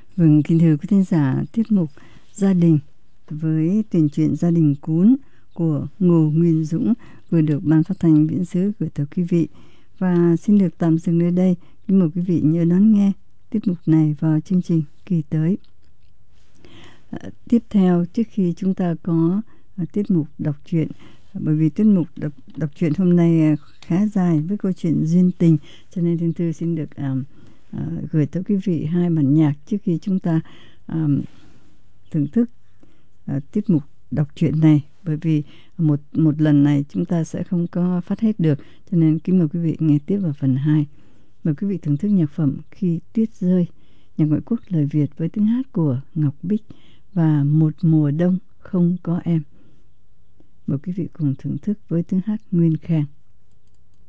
Vâng, kính thưa quý thính giả, tiết mục Gia đình với tuyển truyện Gia đình Cún của Ngô Nguyên Dũng vừa được Ban Phát thanh Biển Xứ gửi tới quý vị. Và xin được tạm dừng nơi đây. Kính mời quý vị nhớ đón nghe tiết mục này vào chương trình kỳ tới. Tiếp theo, trước khi chúng ta có tiết mục đọc truyện, bởi vì tiết mục đọc truyện hôm nay khá dài với câu chuyện duyên tình, cho nên Thiên Thư xin được gửi tới quý vị hai bản nhạc trước khi chúng ta thưởng thức tiết mục đọc truyện này, bởi vì một lần này chúng ta sẽ không có phát hết được, cho nên kính mời quý vị nghe tiếp vào phần 2. Mời quý vị thưởng thức nhạc phẩm Khi Tuyết Rơi, nhạc ngoại quốc lời Việt với tiếng hát của Ngọc Bích, và Một Mùa Đông Không Có Em. Mời quý vị cùng thưởng thức với tiếng hát Nguyên Khang.